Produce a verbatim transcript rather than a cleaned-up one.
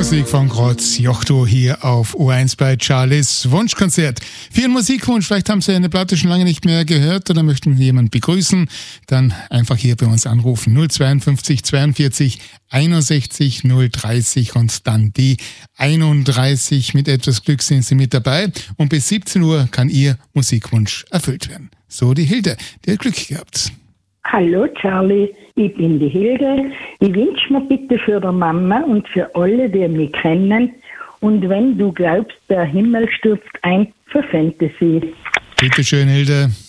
Musik von Grotz Jochto hier auf O eins bei Charlies Wunschkonzert. Für Ihren Musikwunsch, vielleicht haben Sie eine Platte schon lange nicht mehr gehört oder möchten jemanden begrüßen, dann einfach hier bei uns anrufen. null zweiundfünfzig zweiundvierzig einundsechzig null dreißig und dann die einunddreißig. Mit etwas Glück sind Sie mit dabei und bis siebzehn Uhr kann Ihr Musikwunsch erfüllt werden. So die Hilde, die hat Glück gehabt. Hallo Charlie, ich bin die Hilde. Ich wünsche mir bitte für die Mama und für alle, die mich kennen, und wenn du glaubst, der Himmel stürzt ein, für Fantasy. Bitte schön, Hilde.